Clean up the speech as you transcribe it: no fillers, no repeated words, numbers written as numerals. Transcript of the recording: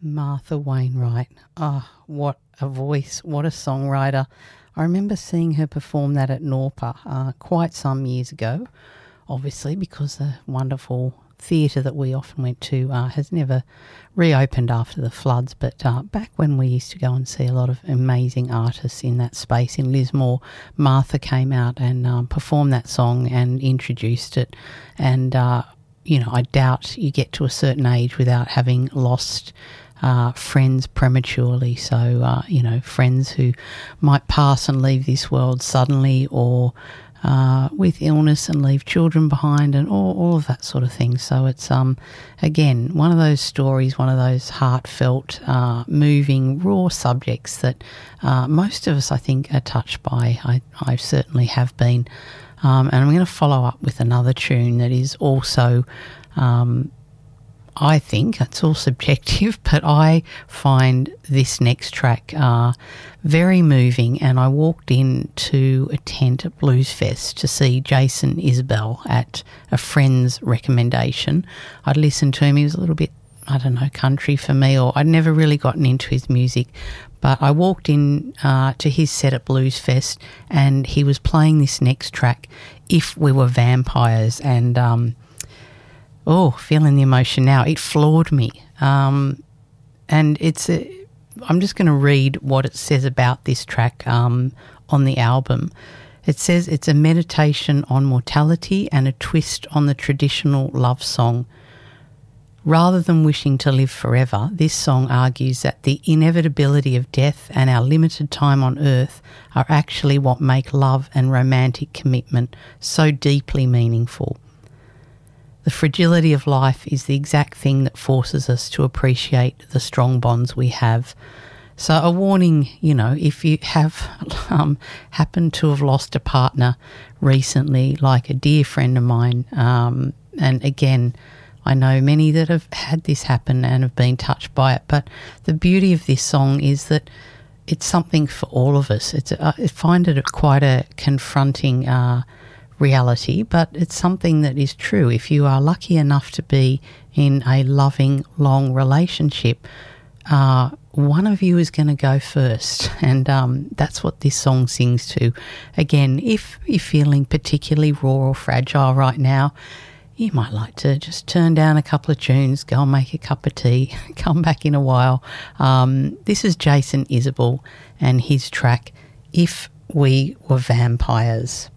Martha Wainwright. Oh, what a voice, what a songwriter. I remember seeing her perform that at Norpa quite some years ago, obviously, because the wonderful theatre that we often went to has never reopened after the floods. But back when we used to go and see a lot of amazing artists in that space in Lismore, Martha came out and performed that song and introduced it. And, I doubt you get to a certain age without having lost friends prematurely. So, friends who might pass and leave this world suddenly, or with illness and leave children behind, and all of that sort of thing. So it's, again, one of those stories, one of those heartfelt, moving, raw subjects that most of us, I think, are touched by. I certainly have been. And I'm going to follow up with another tune that is also, I think, it's all subjective, but I find this next track very moving. And I walked in to attend a Blues Fest to see Jason Isbell at a friend's recommendation. I'd listened to him. He was a little bit, country for me, or I'd never really gotten into his music. But I walked in to his set at Blues Fest, and he was playing this next track, If We Were Vampires, and feeling the emotion now. It floored me. And I'm just going to read what it says about this track on the album. It says it's a meditation on mortality and a twist on the traditional love song. Rather than wishing to live forever, this song argues that the inevitability of death and our limited time on earth are actually what make love and romantic commitment so deeply meaningful. The fragility of life is the exact thing that forces us to appreciate the strong bonds we have. So a warning, if you have happened to have lost a partner recently, like a dear friend of mine, and again, I know many that have had this happen and have been touched by it, but the beauty of this song is that it's something for all of us. I find it quite a confronting reality, but it's something that is true. If you are lucky enough to be in a loving, long relationship, one of you is going to go first, and that's what this song sings to. Again, if you're feeling particularly raw or fragile right now, you might like to just turn down a couple of tunes, go and make a cup of tea, come back in a while. This is Jason Isbell and his track, If We Were Vampires.